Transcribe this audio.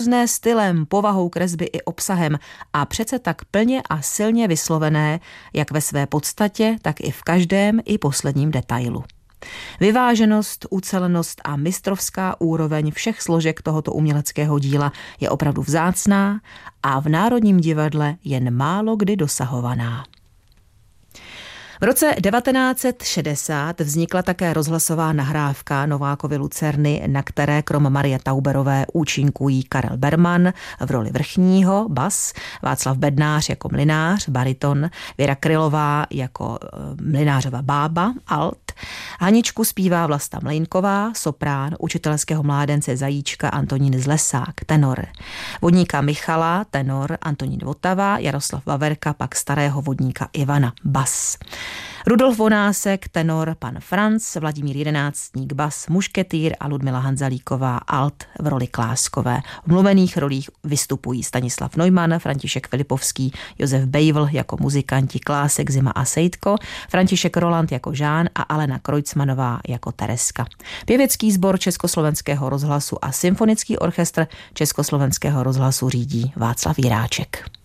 různé stylem, povahou kresby i obsahem a přece tak plně a silně vyslovené, jak ve své podstatě, tak i v každém i posledním detailu. Vyváženost, ucelenost a mistrovská úroveň všech složek tohoto uměleckého díla je opravdu vzácná a v Národním divadle jen málo kdy dosahovaná. V roce 1960 vznikla také rozhlasová nahrávka Novákovy Lucerny, na které krom Marie Tauberové účinkují Karel Berman v roli vrchního, bas, Václav Bednář jako mlynář, bariton, Věra Krylová jako mlynářova bába, alt, Haničku zpívá Vlasta Mlejnková, soprán, učitelského mládence Zajíčka Antonín Zlesák, tenor, vodníka Michala, tenor Antonín Votava, Jaroslav Vaverka, pak starého vodníka Ivana, bas. Rudolf Vonásek, tenor, pan Franc, Vladimír Jedenáctník, bas, mušketýr a Ludmila Hanzalíková, alt v roli Kláskové. V mluvených rolích vystupují Stanislav Neumann, František Filipovský, Josef Bejvl jako muzikanti, Klásek, Zima a Sejtko, František Roland jako Žán a Alena Krojcmanová jako Tereska. Pěvecký sbor Československého rozhlasu a symfonický orchestr Československého rozhlasu řídí Václav Jiráček.